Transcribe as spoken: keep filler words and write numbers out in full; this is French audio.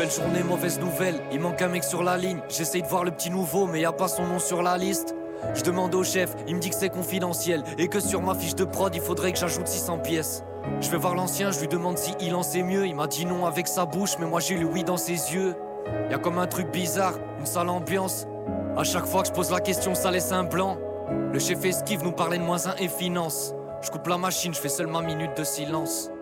Nouvelle journée, mauvaise nouvelle, il manque un mec sur la ligne. J'essaye de voir le petit nouveau mais y a pas son nom sur la liste. Je demande au chef, il me dit que c'est confidentiel et que sur ma fiche de prod il faudrait que j'ajoute six cents pièces. Je vais voir l'ancien, je lui demande si il en sait mieux. Il m'a dit non avec sa bouche mais moi j'ai le oui dans ses yeux. Y'a comme un truc bizarre, une sale ambiance. À chaque fois que je pose la question ça laisse un blanc. Le chef esquive, nous parlait de moins un et finance. Je coupe la machine, je fais seule ma minute de silence.